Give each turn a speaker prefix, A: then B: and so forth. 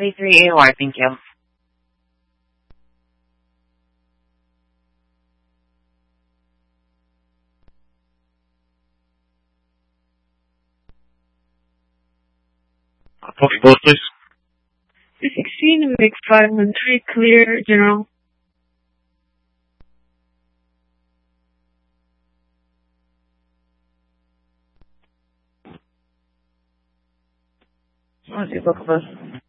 A: 93 AOR, thank you.
B: Copy both, please.
C: 216, make 513, clear, General.
A: Let's see, book of us.